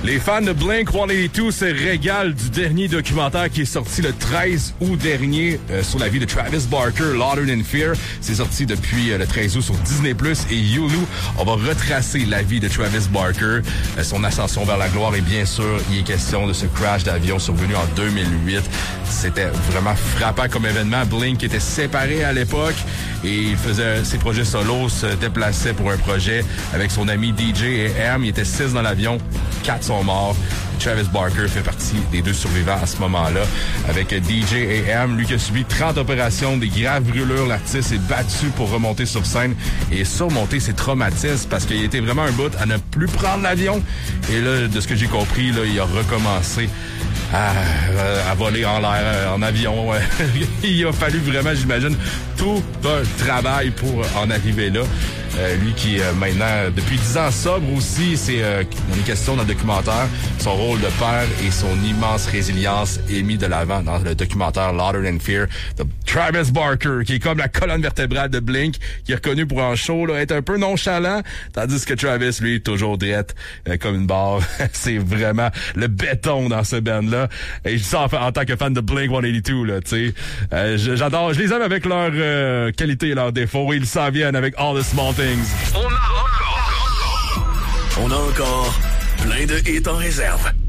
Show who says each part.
Speaker 1: Les fans de Blink-182 se régalent du dernier documentaire qui est sorti le 13 août dernier sur la vie de Travis Barker, Louder Than Fear. C'est sorti depuis le 13 août sur Disney+. Et Hulu, on va retracer la vie de Travis Barker, son ascension vers la gloire et bien sûr, il est question de ce crash d'avion survenu en 2008. C'était vraiment frappant comme événement. Blink était séparé à l'époque et il faisait ses projets solos, se déplaçait pour un projet avec son ami DJ et M. Il était 6 dans l'avion, 4 sont morts. Travis Barker fait partie des 2 survivants à ce moment-là. Avec DJ et M, lui qui a subi 30 opérations, des graves brûlures, l'artiste s'est battu pour remonter sur scène et surmonter ses traumatismes parce qu'il était vraiment un bout à ne plus prendre l'avion. Et là, de ce que j'ai compris, là, il a recommencé à voler en l'air, en avion. Il a fallu vraiment, j'imagine, tout un travail pour en arriver là. Lui qui maintenant, depuis 10 ans sobre aussi, c'est une question dans le documentaire. Son rôle de père et son immense résilience est mis de l'avant dans le documentaire Louder Than Fear de Travis Barker, qui est comme la colonne vertébrale de Blink, qui est reconnu pour un show là, être un peu nonchalant, tandis que Travis, lui, est toujours drette comme une barre. C'est vraiment le béton dans ce band-là. Et je dis ça en tant que fan de Blink-182, là, tu sais. J'adore, je les aime avec leurs qualités et leurs défauts. Ils s'en viennent avec All the Small Things.
Speaker 2: On a encore plein de hits en réserve.